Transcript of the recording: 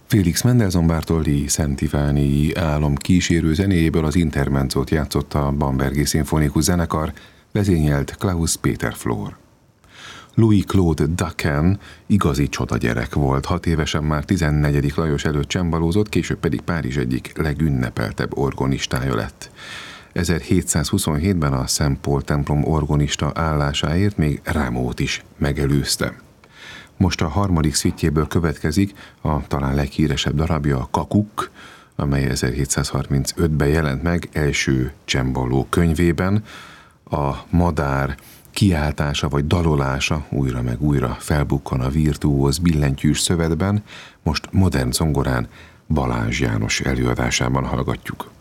Félix Mendelssohn Bartholdy Szent Iványi álom kísérő zenéjéből az intermezzót játszotta a Bambergi Szimfonikus Zenekar, vezényelt Klaus Peter Flór. Louis-Claude Daquin igazi csodagyerek volt, 6 évesen már 14. Lajos előtt csembalózott, később pedig Párizs egyik legünnepeltebb orgonistája lett. 1727-ben a Szent Pól templom orgonista állásáért még Rameaut is megelőzte. Most a harmadik szüitjéből következik a talán leghíresebb darabja, a Kakuk, amely 1735-ben jelent meg első csembaló könyvében. A madár kiáltása vagy dalolása újra meg újra felbukkan a virtuóz billentyűs szövetben, most modern zongorán Balázs János előadásában hallgatjuk.